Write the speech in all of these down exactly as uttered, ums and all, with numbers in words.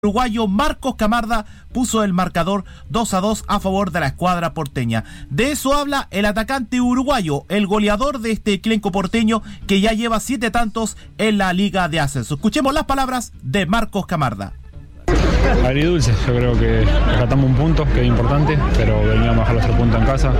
uruguayo Marcos Camarda puso el marcador dos a dos a favor de la escuadra porteña. De eso habla el atacante uruguayo, el goleador de este elenco porteño que ya lleva siete tantos en la Liga de Ascenso. Escuchemos las palabras de Marcos Camarda. Agridulce, yo creo que rescatamos un punto que es importante, pero veníamos a bajar los tres puntos en casa.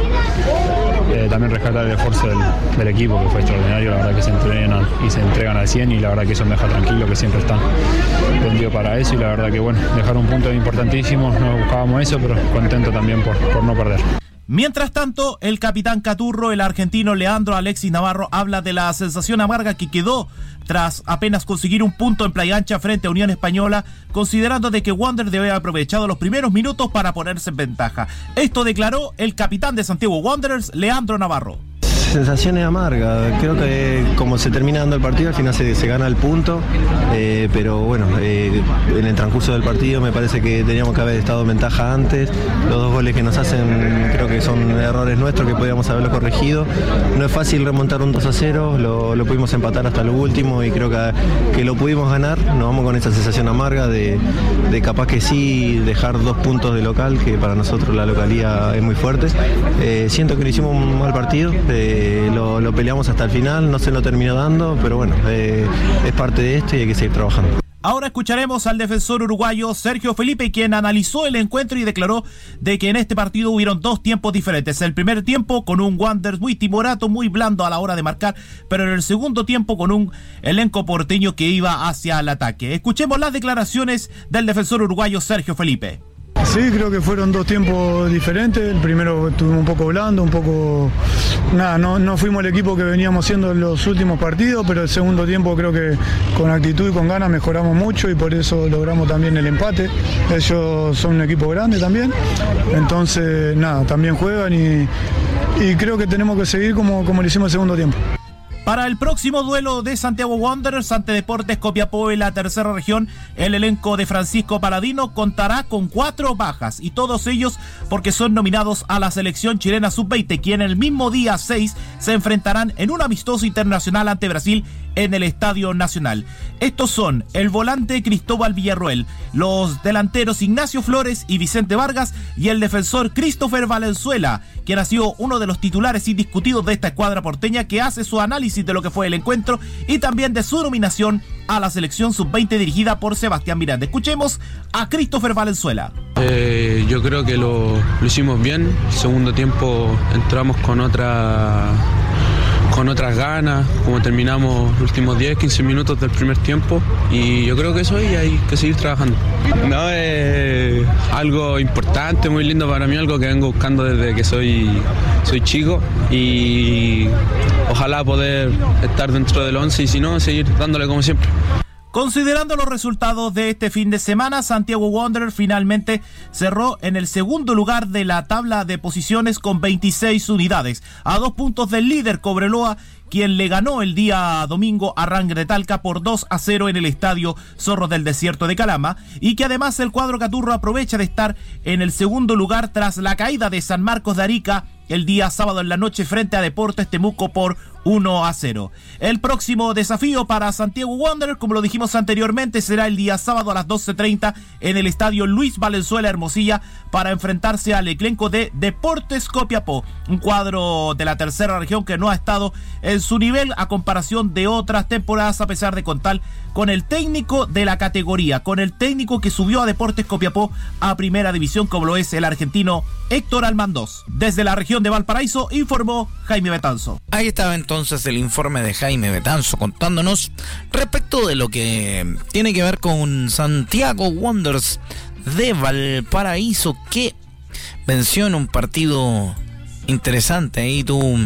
Eh, también rescatar el esfuerzo del, del equipo, que fue extraordinario. La verdad que se entrenan y se entregan al cien, y la verdad que eso me deja tranquilo, que siempre están vendidos para eso, y la verdad que bueno, dejar un punto es importantísimo. No buscábamos eso, pero contento también por, por no perder. Mientras tanto, el capitán Caturro, el argentino Leandro Alexis Navarro, habla de la sensación amarga que quedó tras apenas conseguir un punto en Playa Ancha frente a Unión Española, considerando de que Wander debe haber aprovechado los primeros minutos para ponerse en ventaja. Esto declaró el capitán de Santiago Wanderers, Leandro Navarro. Sensaciones amargas, creo que como se termina dando el partido, al final se, se gana el punto, eh, pero bueno, eh, en el transcurso del partido me parece que teníamos que haber estado en ventaja antes. Los dos goles que nos hacen creo que son errores nuestros que podíamos haberlo corregido. No es fácil remontar un dos a cero, lo, lo pudimos empatar hasta lo último y creo que, que lo pudimos ganar. Nos vamos con esa sensación amarga de, de capaz que sí dejar dos puntos de local, que para nosotros la localía es muy fuerte. Eh, siento que no hicimos un mal partido. Eh, Lo, lo peleamos hasta el final, no se lo terminó dando, pero bueno, eh, es parte de esto y hay que seguir trabajando. Ahora escucharemos al defensor uruguayo Sergio Felipe, quien analizó el encuentro y declaró de que en este partido hubieron dos tiempos diferentes. El primer tiempo con un Wanderers muy timorato, muy blando a la hora de marcar, pero en el segundo tiempo con un elenco porteño que iba hacia el ataque. Escuchemos las declaraciones del defensor uruguayo Sergio Felipe. Sí, creo que fueron dos tiempos diferentes. El primero estuvimos un poco blando, un poco... Nada, no, no fuimos el equipo que veníamos siendo en los últimos partidos, pero el segundo tiempo creo que con actitud y con ganas mejoramos mucho y por eso logramos también el empate. Ellos son un equipo grande también, entonces nada, también juegan y, y creo que tenemos que seguir como, como lo hicimos el segundo tiempo. Para el próximo duelo de Santiago Wanderers ante Deportes Copiapó en la tercera región, el elenco de Francisco Paladino contará con cuatro bajas, y todos ellos porque son nominados a la selección chilena sub veinte, quien el mismo día seis se enfrentarán en un amistoso internacional ante Brasil en el Estadio Nacional. Estos son el volante Cristóbal Villarroel, los delanteros Ignacio Flores y Vicente Vargas, y el defensor Christopher Valenzuela, quien ha sido uno de los titulares indiscutidos de esta escuadra porteña, que hace su análisis de lo que fue el encuentro y también de su nominación a la selección sub veinte dirigida por Sebastián Miranda. Escuchemos a Christopher Valenzuela. Eh, yo creo que lo, lo hicimos bien. Segundo tiempo entramos con otra... con otras ganas, como terminamos los últimos diez, quince minutos del primer tiempo, y yo creo que eso y hay que seguir trabajando. No, es algo importante, muy lindo para mí, algo que vengo buscando desde que soy, soy chico, y ojalá poder estar dentro del once y si no, seguir dándole como siempre. Considerando los resultados de este fin de semana, Santiago Wanderers finalmente cerró en el segundo lugar de la tabla de posiciones con veintiséis unidades, a dos puntos del líder Cobreloa, quien le ganó el día domingo a Rangers de Talca por dos a cero en el estadio Zorros del Desierto de Calama, y que además el cuadro Caturro aprovecha de estar en el segundo lugar tras la caída de San Marcos de Arica el día sábado en la noche frente a Deportes Temuco por uno a cero. El próximo desafío para Santiago Wanderers, como lo dijimos anteriormente, será el día sábado a las doce treinta en el estadio Luis Valenzuela Hermosilla para enfrentarse al elenco de Deportes Copiapó, un cuadro de la tercera región que no ha estado en su nivel a comparación de otras temporadas, a pesar de contar con el técnico de la categoría, con el técnico que subió a Deportes Copiapó a primera división, como lo es el argentino Héctor Almandós. Desde la región de Valparaíso informó Jaime Betanzo. Ahí estaba entonces el informe de Jaime Betanzo contándonos respecto de lo que tiene que ver con Santiago Wanderers de Valparaíso, que venció en un partido interesante. Ahí tuvo un,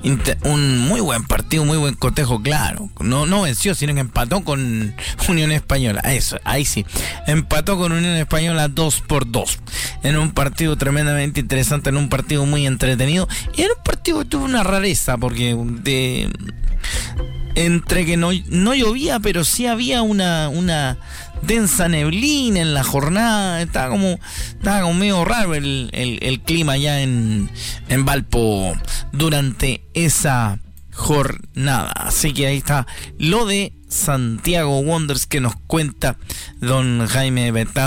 un muy buen partido, muy buen cotejo, claro. No, no venció, sino que empató con Unión Española. Eso, ahí sí. Empató con Unión Española dos por dos. En un partido tremendamente interesante, en un partido muy entretenido. Y en un partido que tuvo una rareza, porque de... entre que no, no llovía, pero sí había una, una densa neblina en la jornada. Estaba como, estaba como medio raro el, el, el clima allá en, en Valpo durante esa jornada. Así que ahí está lo de Santiago Wanderers que nos cuenta don Jaime Betanzo.